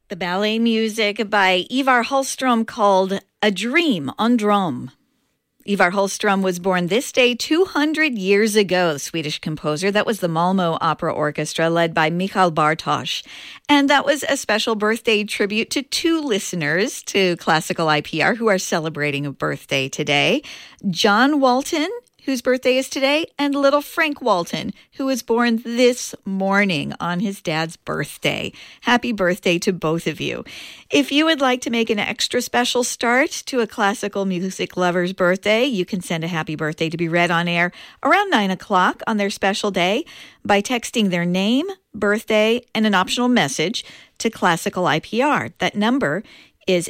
The ballet music by Ivar Hallström called A Dream on Drum. Ivar Hallström was born this day 200 years ago, the Swedish composer. That was the Malmö Opera Orchestra led by Michael Bartosz. And that was a special birthday tribute to two listeners to Classical IPR who are celebrating a birthday today. John Walton, whose birthday is today, and little Frank Walton, who was born this morning on his dad's birthday. Happy birthday to both of you. If you would like to make an extra special start to a classical music lover's birthday, you can send a happy birthday to be read on air around 9 o'clock on their special day by texting their name, birthday, and an optional message to Classical IPR. That number is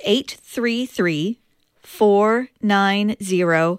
833-490-4718.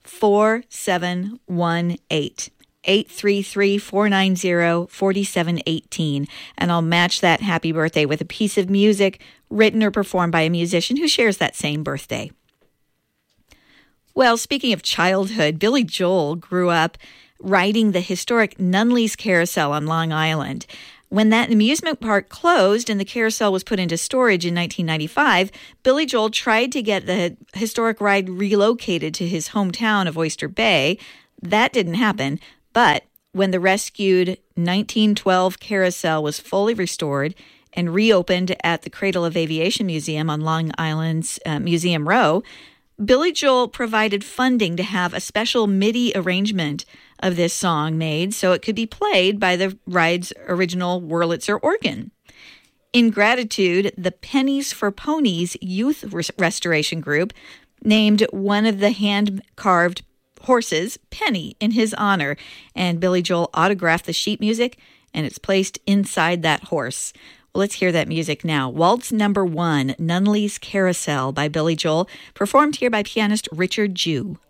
833-490-4718. And I'll match that happy birthday with a piece of music written or performed by a musician who shares that same birthday. Well, speaking of childhood, Billy Joel grew up riding the historic Nunley's Carousel on Long Island. When that amusement park closed and the carousel was put into storage in 1995, Billy Joel tried to get the historic ride relocated to his hometown of Oyster Bay. That didn't happen, but when the rescued 1912 carousel was fully restored and reopened at the Cradle of Aviation Museum on Long Island's Museum Row, Billy Joel provided funding to have a special MIDI arrangement of this song made so it could be played by the ride's original Wurlitzer organ. In gratitude, the Pennies for Ponies Youth Restoration Group named one of the hand-carved horses Penny in his honor, and Billy Joel autographed the sheet music, and it's placed inside that horse. Well, let's hear that music now. Waltz number 1, Nunley's Carousel by Billy Joel, performed here by pianist Richard Jew.